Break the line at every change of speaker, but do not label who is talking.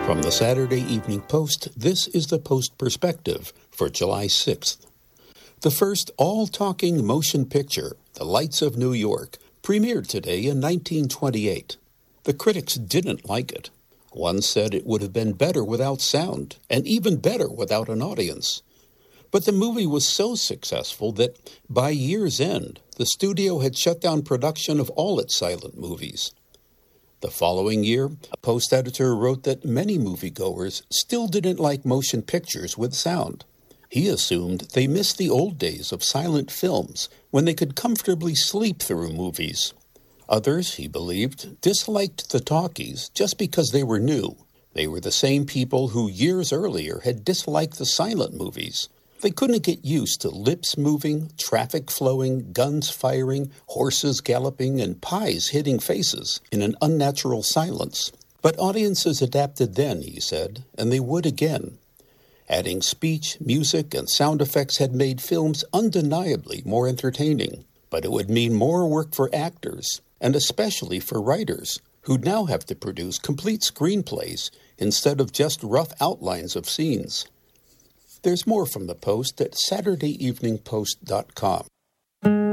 From the Saturday Evening Post, this is the Post Perspective for July 6th. The first all-talking motion picture, The Lights of New York, premiered today in 1928. The critics didn't like it. One said it would have been better without sound, and even better without an audience. But the movie was so successful that, by year's end, the studio had shut down production of all its silent movies. The following year, a Post editor wrote that many moviegoers still didn't like motion pictures with sound. He assumed they missed the old days of silent films when they could comfortably sleep through movies. Others, he believed, disliked the talkies just because they were new. They were the same people who years earlier had disliked the silent movies. They couldn't get used to lips moving, traffic flowing, guns firing, horses galloping, and pies hitting faces in an unnatural silence. But audiences adapted then, he said, and they would again. Adding speech, music, and sound effects had made films undeniably more entertaining. But it would mean more work for actors, and especially for writers, who'd now have to produce complete screenplays instead of just rough outlines of scenes. There's more from the Post at SaturdayEveningPost.com.